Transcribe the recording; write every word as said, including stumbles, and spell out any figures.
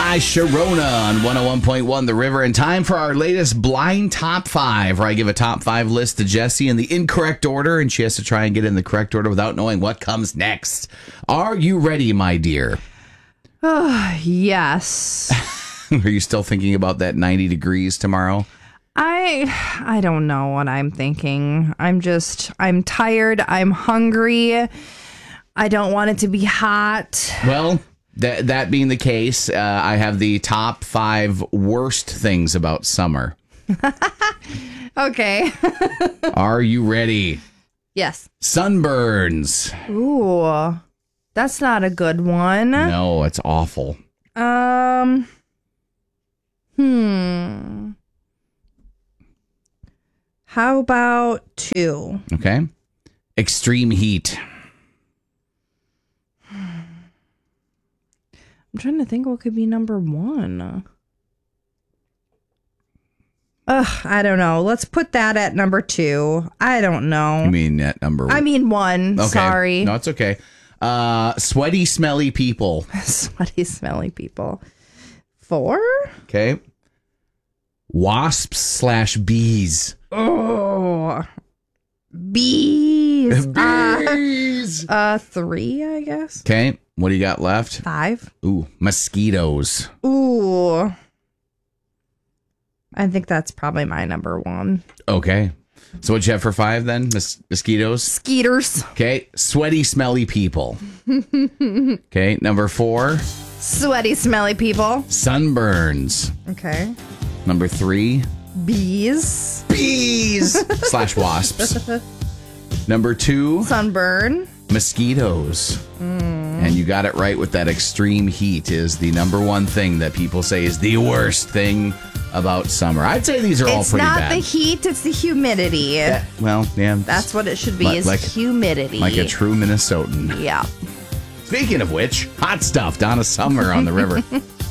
by Sharona on one oh one point one The River. And time for our latest blind top five, where I give a top five list to Jessie in the incorrect order, and she has to try and get in the correct order without knowing what comes next. Are you ready, my dear? Oh, yes. Are you still thinking about that ninety degrees tomorrow? I I don't know what I'm thinking. I'm just, I'm tired. I'm hungry. I don't want it to be hot. Well, that that being the case, uh, I have the top five worst things about summer. Okay. Are you ready? Yes. Sunburns. Ooh, that's not a good one. No, it's awful. Um. Hmm. How about two? Okay. Extreme heat. I'm trying to think what could be number one. Ugh, I don't know. Let's put that at number two. I don't know. You mean at number one? I mean one. Okay. Sorry. No, it's okay. Uh, sweaty, smelly people. Sweaty, smelly people. Four? Okay. Wasps slash bees. Oh. Bees. Bees. Uh, uh, three, I guess. Okay. What do you got left? Five. Ooh, mosquitoes. Ooh. I think that's probably my number one. Okay. So what'd you have for five then? Mos- mosquitoes? Skeeters. Okay. Sweaty, smelly people. Okay. Number four. Sweaty, smelly people. Sunburns. Okay. Number three. Bees. Bees slash wasps. Number two. Sunburn. Mosquitoes. Mm. And you got it right with that. Extreme heat is the number one thing that people say is the worst thing about summer. I'd say these are all It's pretty not bad. the heat, it's the humidity. Yeah, well, yeah. That's what it should be, Like- is like- humidity. Like a true Minnesotan. Yeah. Speaking of which, hot stuff, Donna Summer on the river.